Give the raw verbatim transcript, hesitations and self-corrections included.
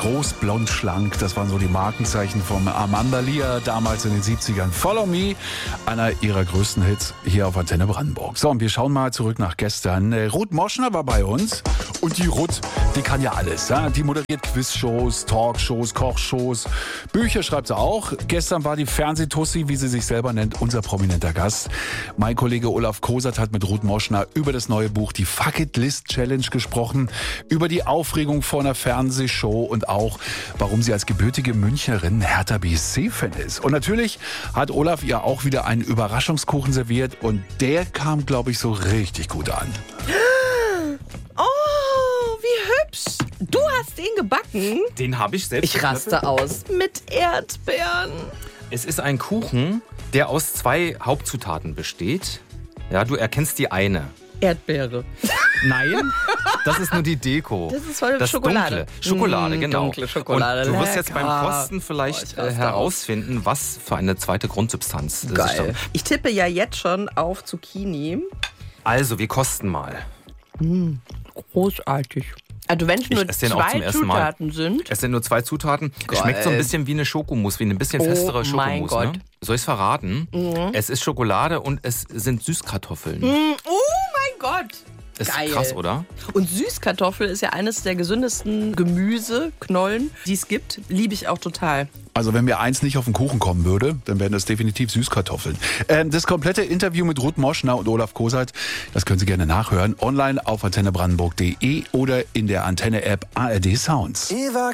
Groß, blond, schlank, das waren so die Markenzeichen von Amanda Lear damals in den siebzigern. Follow Me, einer ihrer größten Hits hier auf Antenne Brandenburg. So, und wir schauen mal zurück nach gestern. Ruth Moschner war bei uns und die Ruth, die kann ja alles. Ja? Die moderiert Quizshows, Talkshows, Kochshows, Bücher schreibt sie auch. Gestern war die Fernsehtussi, wie sie sich selber nennt, unser prominenter Gast. Mein Kollege Olaf Kosert hat mit Ruth Moschner über das neue Buch Die Fuck It List Challenge gesprochen, über die Aufregung vor einer Fernsehshow und auch, warum sie als gebürtige Münchnerin Hertha B S C-Fan ist. Und natürlich hat Olaf ihr auch wieder einen Überraschungskuchen serviert und der kam, glaube ich, so richtig gut an. Oh, wie hübsch. Du hast den gebacken? Den habe ich selbst. Ich raste aus. Mit Erdbeeren. Es ist ein Kuchen, der aus zwei Hauptzutaten besteht. Ja, du erkennst die eine. Erdbeere. Nein, das ist nur die Deko. Das ist voll das Schokolade. Dunkle. Schokolade, mmh, genau. Dunkle Schokolade. Und du wirst jetzt Lecker. beim Kosten vielleicht Boah, äh, herausfinden, was für eine zweite Grundsubstanz das ist. Geil. Ich tippe ja jetzt schon auf Zucchini. Also, wir kosten mal. Mmh, großartig. Also wenn es nur zwei Zutaten sind. Es sind nur zwei Zutaten. Geil. Es schmeckt so ein bisschen wie eine Schokomousse, wie ein bisschen oh festere Schokomousse. Mein Gott. Ne? Soll ich es verraten? Mhm. Es ist Schokolade und es sind Süßkartoffeln. Mhm. Oh mein Gott. Ist Geil. krass, oder? Und Süßkartoffel ist ja eines der gesündesten Gemüseknollen, die es gibt. Liebe ich auch total. Also wenn mir eins nicht auf den Kuchen kommen würde, dann wären das definitiv Süßkartoffeln. Ähm, das komplette Interview mit Ruth Moschner und Olaf Kosert, das können Sie gerne nachhören. Online auf antenne brandenburg punkt de oder in der Antenne-App A R D Sounds.